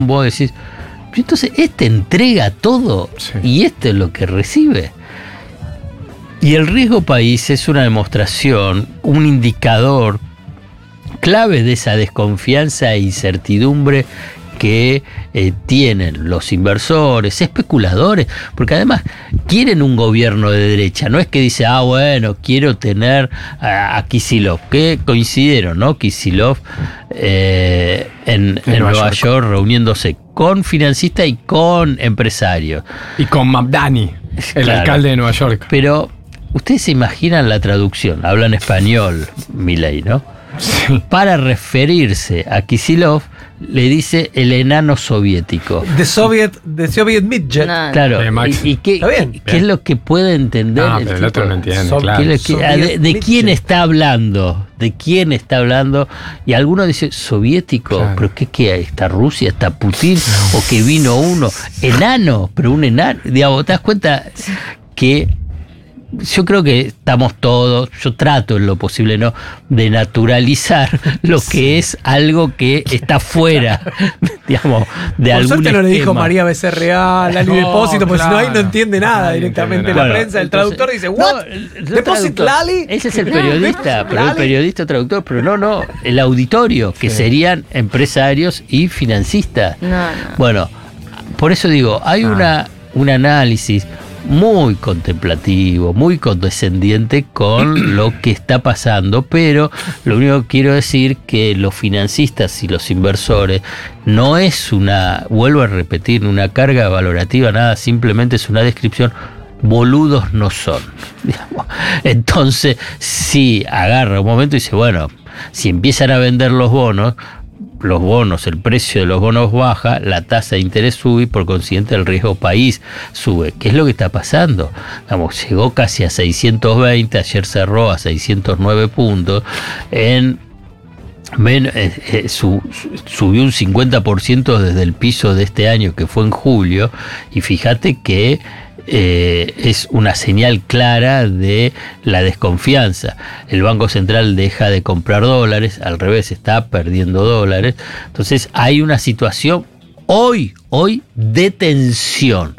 vos decís, entonces este entrega todo y esto es lo que recibe. Y el riesgo país es una demostración, un indicador clave de esa desconfianza e incertidumbre que tienen los inversores, especuladores, porque además quieren un gobierno de derecha, no es que dice, bueno, quiero tener a Kicillof, que coincidieron, ¿no? Kicillof en Nueva York reuniéndose con financistas y con empresarios. Y con Mamdani, el alcalde de Nueva York. Pero ustedes se imaginan la traducción, hablan español, Milei, ¿no? Sí. Para referirse a Kicillof, le dice el enano soviético. The Soviet Midget. No. Claro. ¿Y qué es lo que puede entender? Pero el otro no entiende. Claro. ¿De quién está hablando? ¿De quién está hablando? Y algunos dicen, soviético, claro. ¿Pero qué está Rusia? ¿Está Putin? ¿O que vino uno? Enano, pero un enano. Digamos, ¿te das cuenta que yo creo que estamos todos, yo trato en lo posible, ¿no?, de naturalizar lo que es algo que está fuera, digamos, de algún esquema. Por suerte no le dijo María Becerra, Lali Depósito, porque si no ahí no entiende nada directamente la prensa. El traductor dice, ¿what? ¿Deposit Lali? Ese es el periodista, pero el periodista traductor, pero no, el auditorio, que serían empresarios y financistas. Bueno, por eso digo, hay un análisis muy contemplativo, muy condescendiente con lo que está pasando, pero lo único que quiero decir que los financistas y los inversores no es vuelvo a repetir, una carga valorativa, nada, simplemente es una descripción. Boludos no son, digamos. Entonces, si agarra un momento y dice, bueno, si empiezan a vender los bonos, el precio de los bonos baja, la tasa de interés sube y por consiguiente el riesgo país sube. ¿Qué es lo que está pasando? Digamos, llegó casi a 620, ayer cerró a 609 puntos, subió un 50% desde el piso de este año, que fue en julio, y fíjate que es una señal clara de la desconfianza. El Banco Central deja de comprar dólares, al revés, está perdiendo dólares. Entonces hay una situación hoy de tensión,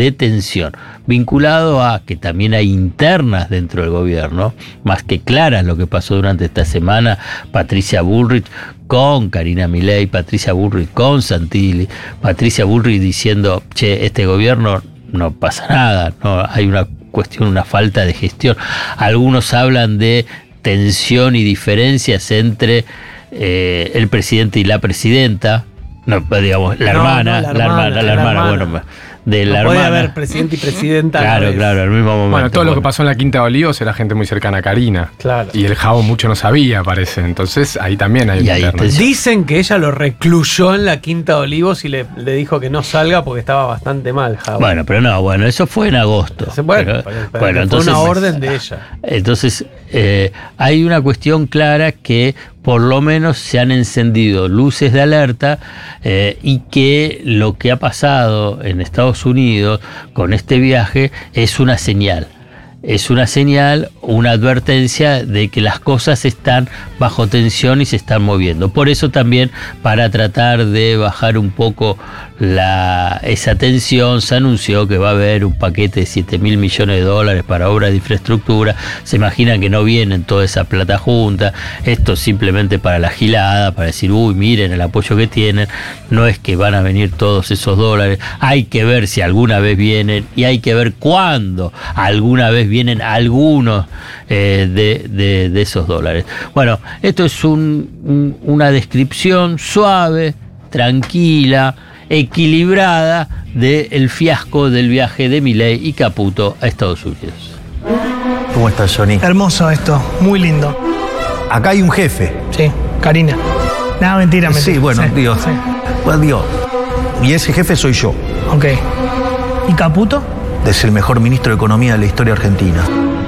vinculado a que también hay internas dentro del gobierno, más que claras lo que pasó durante esta semana, Patricia Bullrich con Karina Milei, Patricia Bullrich con Santilli, Patricia Bullrich diciendo, este gobierno no pasa nada, no hay una cuestión, una falta de gestión. Algunos hablan de tensión y diferencias entre el presidente y la presidenta, digamos, la hermana, bueno, de la hermana. Puede haber presidente y presidenta. Claro, al mismo momento. Bueno, todo lo que pasó en la Quinta de Olivos era gente muy cercana a Karina. Claro. Y el Jabo mucho no sabía, parece. Entonces ahí también hay una interna. Dicen que ella lo recluyó en la Quinta de Olivos y le dijo que no salga porque estaba bastante mal, Jabo. Bueno, pero eso fue en agosto. Bueno, entonces, fue una orden de ella. Entonces, hay una cuestión clara que por lo menos se han encendido luces de alerta y que lo que ha pasado en Estados Unidos con este viaje es una señal. Es una señal, una advertencia de que las cosas están bajo tensión y se están moviendo. Por eso también, para tratar de bajar un poco esa tensión, se anunció que va a haber un paquete de $7.000 millones para obras de infraestructura. Se imaginan que no vienen toda esa plata junta. Esto es simplemente para la gilada, para decir, miren el apoyo que tienen. No es que van a venir todos esos dólares. Hay que ver si alguna vez vienen y hay que ver cuándo alguna vez vienen algunos de esos dólares. Bueno, esto es una descripción suave, tranquila, equilibrada del fiasco del viaje de Milei y Caputo a Estados Unidos. ¿Cómo estás, Johnny? Hermoso esto, muy lindo. Acá hay un jefe. Sí, Karina. No, mentira. Sí, bueno, Dios. Sí. Bueno, Dios. Y ese jefe soy yo. Ok. ¿Y Caputo? Es el mejor ministro de Economía de la historia argentina.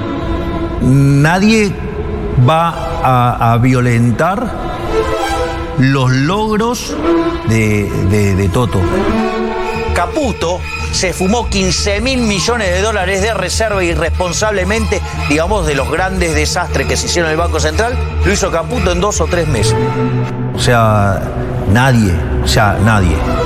Nadie va a violentar los logros de Toto. Caputo se fumó $15.000 millones de reserva irresponsablemente, digamos, de los grandes desastres que se hicieron en el Banco Central. Lo hizo Caputo en 2 o 3 meses. Nadie.